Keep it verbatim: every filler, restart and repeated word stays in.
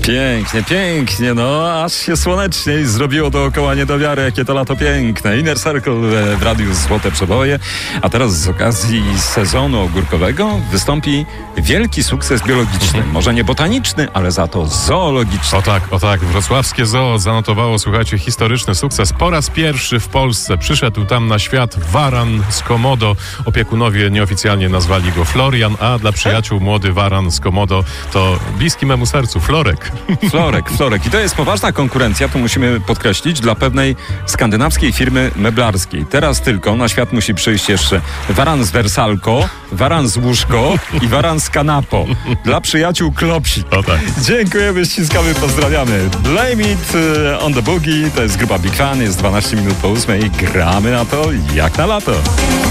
Pięknie, pięknie, no aż się słoneczniej zrobiło dookoła nie do wiary, jakie to lato piękne. Inner Circle w Radiu Złote Przeboje, a teraz z okazji sezonu ogórkowego wystąpi wielki sukces biologiczny. Może nie botaniczny, ale za to zoologiczny. O tak, o tak, wrocławskie zoo zanotowało, słuchajcie, historyczny sukces. Po raz pierwszy w Polsce przyszedł tam na świat waran z Komodo. Opiekunowie nieoficjalnie nazwali go Florian, a dla przyjaciół młody waran z Komodo to bliski memu sercu Florek. Florek, Florek. I to jest poważna konkurencja, to musimy podkreślić, dla pewnej skandynawskiej firmy meblarskiej. Teraz tylko na świat musi przyjść jeszcze waran z wersalko, waran z łóżko i waran z kanapo. Dla przyjaciół Klopsik. O tak. Dziękujemy, ściskamy, pozdrawiamy. Blame it on the boogie. To jest grupa Big Fan. Jest dwanaście minut po ósmej. Gramy na to jak na lato.